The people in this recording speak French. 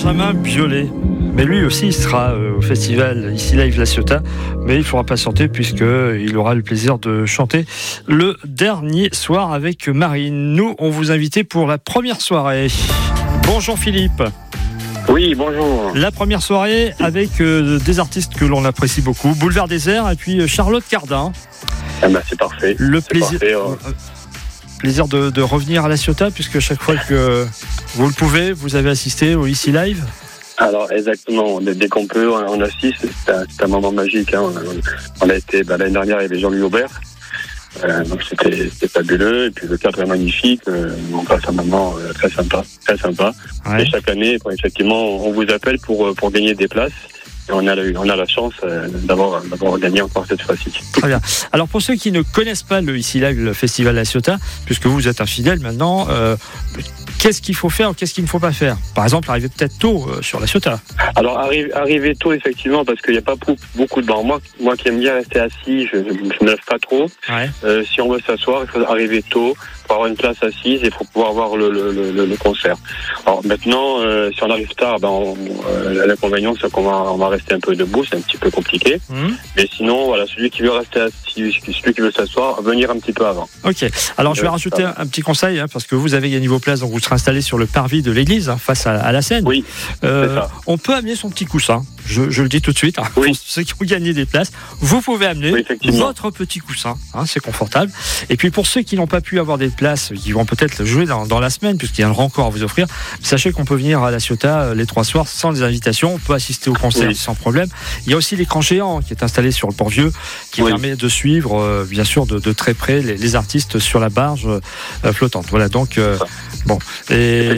Benjamin Biolay. Mais lui aussi, il sera au festival Ici Live La Ciotat, mais il faudra patienter puisqu'il aura le plaisir de chanter le dernier soir avec Marine. Nous, on vous invitait pour la première soirée. Bonjour Philippe. Oui, bonjour. La première soirée avec des artistes que l'on apprécie beaucoup, Boulevard Désert et puis Charlotte Cardin. Ah ben, c'est parfait. Le c'est plaisir, parfait, plaisir de revenir à La Ciotat puisque chaque fois que vous le pouvez, vous avez assisté au Ici Live. Alors exactement, dès qu'on peut, on assiste, c'est un moment magique. Hein. On a été, l'année dernière, il y avait Jean-Louis Aubert, donc c'était fabuleux, et puis le cadre est magnifique, on passe un moment très sympa. Ouais. Et chaque année, effectivement, on vous appelle pour gagner des places. Et on a la chance d'avoir gagné encore cette fois-ci. Très bien. Alors pour ceux qui ne connaissent pas le Ici Live, le festival La Ciotat, puisque vous êtes un fidèle maintenant, qu'est-ce qu'il faut faire ou qu'est-ce qu'il ne faut pas faire ? Par exemple, arriver peut-être tôt sur La Ciotat. Alors arriver tôt effectivement parce qu'il n'y a pas beaucoup de bancs. Moi qui aime bien rester assis, je ne lève pas trop. Ouais. Si on veut s'asseoir, il faut arriver tôt pour avoir une place assise et pour pouvoir voir le concert. Alors maintenant, si on arrive tard, l'inconvénient c'est qu'on va rester un peu debout, c'est un petit peu compliqué. Mais sinon, voilà, celui qui veut rester assis, celui qui veut s'asseoir, venir un petit peu avant. Ok. Alors je vais rajouter un petit conseil parce que vous avez gagné vos places, donc vous serez installé sur le parvis de l'église face à la scène. Oui. C'est ça. On peut amener son petit coussin. Je le dis tout de suite. Oui. Pour ceux qui ont gagné des places, vous pouvez amener votre petit coussin. C'est confortable. Et puis pour ceux qui n'ont pas pu avoir des places, qui vont peut-être jouer dans la semaine, puisqu'il y a un rencor à vous offrir, sachez qu'on peut venir à La Ciotat les 3 soirs sans les invitations. On peut assister au concert sans problème. Il y a aussi l'écran géant qui est installé sur le Port-Vieux, qui permet de suivre, bien sûr, de très près les artistes sur la barge flottante. Voilà. Donc bon. Et